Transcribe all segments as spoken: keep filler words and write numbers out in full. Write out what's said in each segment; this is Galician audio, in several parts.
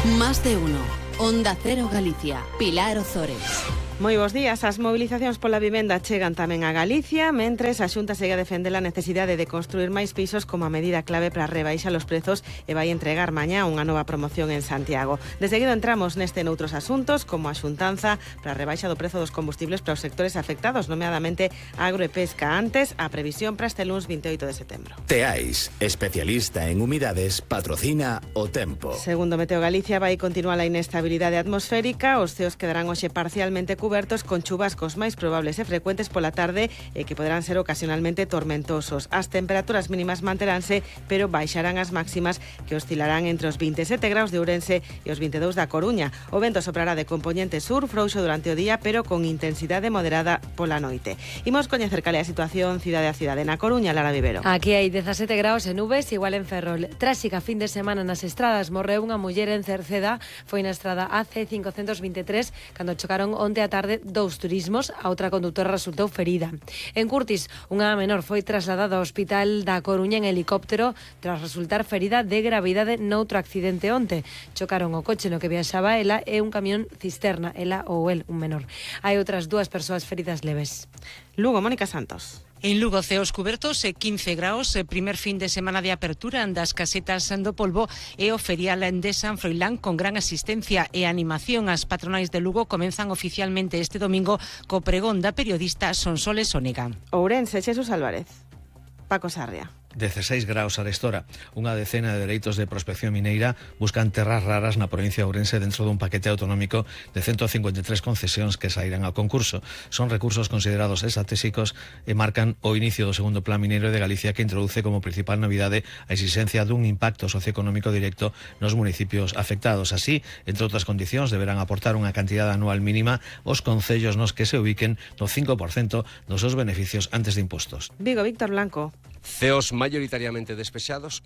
Más de uno. Onda Cero Galicia. Pilar Ozores. Moi bons días. As mobilizacións pola vivenda chegan tamén a Galicia, mentres a Xunta segue a defender a necesidade de construir máis pisos como a medida clave para rebaixar os prezos e vai entregar mañá unha nova promoción en Santiago. De seguido entramos neste noutros asuntos, como a xuntanza para a rebaixa do prezo dos combustibles para os sectores afectados, nomeadamente agro e pesca. Antes, a previsión para este luns veintioito de setembro. Teais, especialista en humidades, patrocina o tempo. Segundo Meteo Galicia, vai continuar a inestabilidade atmosférica. Os ceos quedarán hoxe parcialmente cubertos con chubascos máis probables e frecuentes pola tarde e que poderán ser ocasionalmente tormentosos. As temperaturas mínimas manteránse, pero baixarán as máximas, que oscilarán entre os vinte e sete graus de Ourense e os vinte e dous da Coruña. O vento soprará de compoñente sur, frouxo durante o día, pero con intensidade moderada pola noite. Imos coñecer cal é a situación cidade a cidade. Na Coruña, Lara Vivero. Aquí hai dezasete graus e nubes, igual en Ferrol. Tráxica fin de semana nas estradas. Morreu unha muller en Cerceda. Foi na estrada A C cincocentos vinte e tres cando chocaron onte a tarde dous turismos. A outra condutora resultou ferida. En Curtis, unha menor foi trasladada ao hospital da Coruña en helicóptero tras resultar ferida de gravidade noutro accidente onte. Chocaron o coche no que viaxaba ela e un camión cisterna, ela ou el, un menor. Hai outras dúas persoas feridas leves. Lugo, Mónica Santos. En Lugo, ceos cubertos e quince graus, primer fin de semana de apertura das casetas do Polvo e o ferial de San Froilán con gran asistencia e animación. As patronais de Lugo comenzan oficialmente este domingo co pregón da periodista Sonsoles Onega. Ourense, Xesús Álvarez. Paco Sarria. dezasseis graus arestora. Unha decena de dereitos de prospección mineira buscan terras raras na provincia de Ourense dentro dun paquete autonómico de ciento cincuenta e tres concesións que sairán ao concurso. Son recursos considerados estratégicos e marcan o inicio do segundo plan mineiro de Galicia, que introduce como principal novidade a exigencia dun impacto socioeconómico directo nos municipios afectados. Así, entre outras condicións, deberán aportar unha cantidade anual mínima aos concellos nos que se ubiquen no cinco por cento dos seus beneficios antes de impostos. Vigo, Víctor Blanco. Ceos mayoritariamente despexados,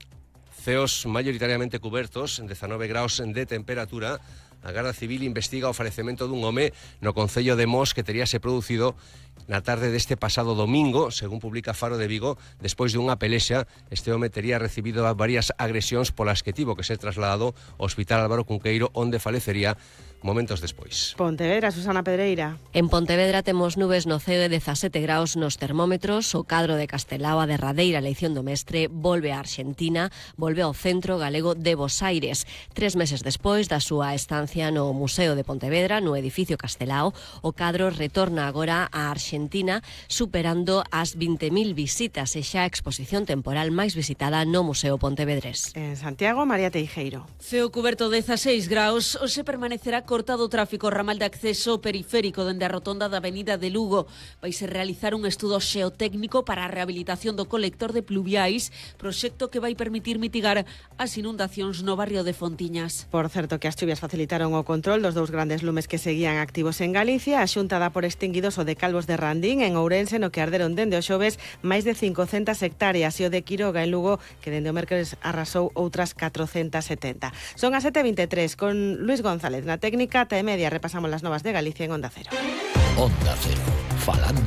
ceos mayoritariamente cubertos, dezanove graus de temperatura. A Garda Civil investiga o falecemento dun home no concello de Mos que teríase producido na tarde deste pasado domingo, según publica Faro de Vigo. Despois de unha pelexa, este home tería recibido varias agresións polas que tivo que ser trasladado ao Hospital Álvaro Cunqueiro, onde falecería momentos despois. Pontevedra, Susana Pedreira. En Pontevedra temos nubes no ceo e dezasete graus nos termómetros. O cadro de Castelao, a derradeira eleición do mestre, volve a Arxentina, volve ao Centro Galego de Bos Aires. Tres meses despois da súa estancia no Museo de Pontevedra, no edificio Castelao, o cadro retorna agora a Arxentina, superando as vinte mil visitas e xa a exposición temporal máis visitada no Museo Pontevedrés. En Santiago, María Teijeiro. Ceo cuberto dezasseis graus, hoxe permanecerá cortado o tráfico ramal de acceso periférico dende a rotonda da Avenida de Lugo. Vaise realizar un estudo xeotécnico para a rehabilitación do colector de pluviais, proxecto que vai permitir mitigar as inundacións no barrio de Fontiñas. Por certo, que as chuvias facilitaron o control dos dous grandes lumes que seguían activos en Galicia. A Xunta dá por extinguidos o de Calvos de Randín, en Ourense, no que arderon dende o xoves máis de cincocentas hectáreas, e o de Quiroga, en Lugo, que dende o mércores arrasou outras catrocentas setenta. Son as sete e vinte e tres, con Luis González na técnica. Ata e media repasamos las novas de Galicia en Onda Cero. Onda Cero. Falando